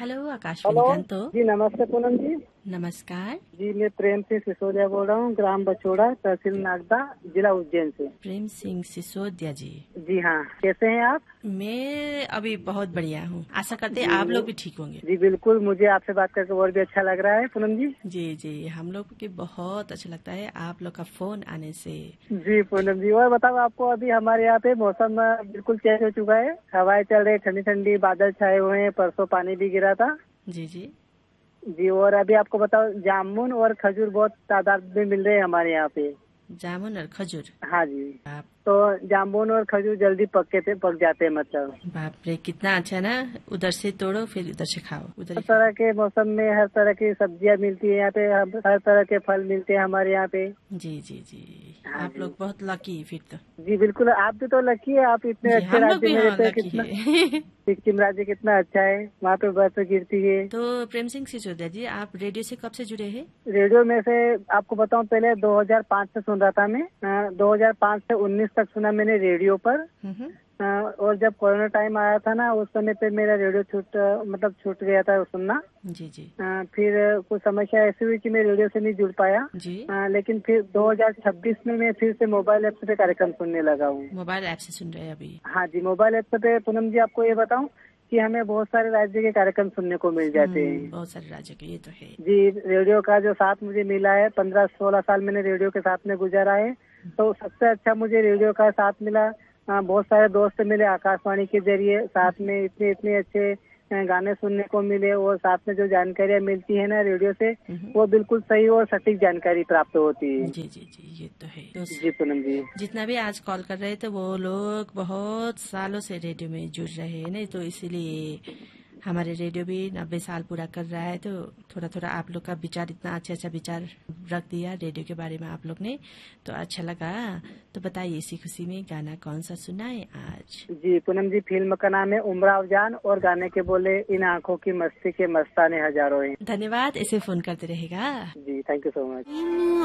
Hello आकाश hello विनिकांतो। जी, नमस्ते पूनम जी। नमस्कार। जी, मैं प्रेम सिंह सिसोदिया बोल रहा हूँ, ग्राम बछोड़ा, तहसील नागदा, जिला उज्जैन से। प्रेम सिंह सिसोदिया जी। जी हाँ, कैसे हैं आप? मैं अभी बहुत बढ़िया हूँ, आशा करते हैं जी आप लोग भी ठीक होंगे। जी बिल्कुल, मुझे आपसे बात करके और भी अच्छा लग रहा है पूनम जी। जी जी, हम लोग को बहुत अच्छा लगता है आप लोग का फोन आने से। जी पूनम जी, और बताओ, आपको अभी हमारे यहाँ पे मौसम बिल्कुल चेंज हो चुका है, हवाएं चल रही, ठंडी ठंडी, बादल छाए हुए हैं, परसों पानी भी गिरा था। जी जी। जी, और अभी आपको बताओ, जामुन और खजूर बहुत तादाद में मिल रहे हैं हमारे यहाँ पे। जामुन और खजूर। हाँ जी, बाप तो जामुन और खजूर जल्दी पक जाते हैं, मतलब बाप रे, कितना अच्छा है ना। उधर से तोड़ो फिर उधर से खाओ, उधर हर ही खाओ। तरह के मौसम में हर तरह की सब्जियां मिलती है यहाँ पे, हर तरह के फल मिलते हैं हमारे यहाँ पे। जी जी जी, हाँ आप जी। लोग बहुत लकी फिर तो। जी बिल्कुल, आप भी तो लकी है, आप इतने जी अच्छे हम लोग राज्य भी, में हाँ रहते हैं। लकी कितना है। सिक्किम राज्य कितना अच्छा है, वहाँ पे बर्फ गिरती है। तो प्रेम सिंह सिसोदिया जी, आप रेडियो से कब से जुड़े हैं? रेडियो में से आपको बताऊं, पहले 2005 से सुन रहा था मैं। 2005 से 19 तक सुना मैंने रेडियो पर। हम्म। और जब कोरोना टाइम आया था ना, उस समय पे मेरा रेडियो छूट गया था सुनना। जी जी फिर कुछ समस्या ऐसी हुई कि मैं रेडियो से नहीं जुड़ पाया। जी। लेकिन फिर 2026 में मैं फिर से मोबाइल ऐप पे कार्यक्रम सुनने लगा हूँ। मोबाइल ऐप से सुन रहे हैं अभी? हाँ जी, मोबाइल ऐप पे पूनम जी, आपको ये बताऊं कि हमें बहुत सारे राज्य के कार्यक्रम सुनने को मिल जाते हैं। बहुत सारे राज्य के, ये तो है। जी, रेडियो का जो साथ मुझे मिला है, 15-16 साल मैंने रेडियो के साथ में गुजारा है, तो सबसे अच्छा मुझे रेडियो का साथ मिला। बहुत सारे दोस्त मिले आकाशवाणी के जरिए, साथ में इतने इतने अच्छे गाने सुनने को मिले, और साथ में जो जानकारियाँ मिलती है ना रेडियो से, वो बिल्कुल सही और सटीक जानकारी प्राप्त होती है। जी जी जी, ये तो है। तो जी पूनम जी। जितना भी आज कॉल कर रहे थे वो लोग बहुत सालों से रेडियो में जुड़ रहे हैं, नहीं तो इसीलिए हमारे रेडियो भी 90 साल पूरा कर रहा है। तो थोड़ा थोड़ा आप लोग का विचार, इतना अच्छा अच्छा विचार रख दिया रेडियो के बारे में आप लोग ने, तो अच्छा लगा। तो बताइए, इसी खुशी में गाना कौन सा सुनाए आज? जी पूनम जी, फिल्म का नाम है उमराव जान, और गाने के बोले, इन आंखों की मस्ती के मस्ताने हजारों हैं। धन्यवाद, ऐसे फोन करते रहेगा। जी, थैंक यू सो मच।